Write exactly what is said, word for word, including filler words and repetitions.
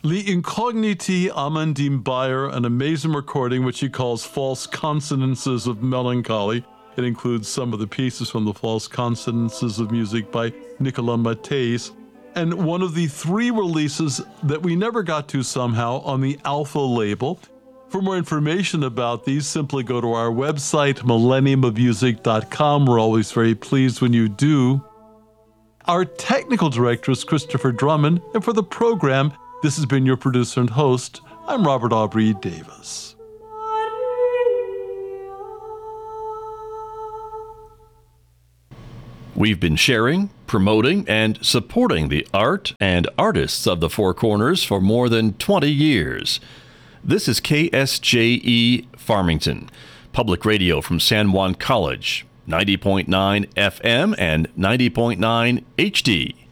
Li Incogniti Amandim Bayer, an amazing recording which he calls False Consonances of Melancholy. It includes some of the pieces from the False Consonances of Music by Nicolas Mattès, and one of the three releases that we never got to somehow on the Alpha label. For more information about these, simply go to our website, millennium of music dot com. We're always very pleased when you do. Our technical director is Christopher Drummond, and for the program, this has been your producer and host. I'm Robert Aubrey Davis. We've been sharing, promoting, and supporting the art and artists of the Four Corners for more than twenty years. This is K S J E Farmington, public radio from San Juan College, ninety point nine F M and ninety point nine H D.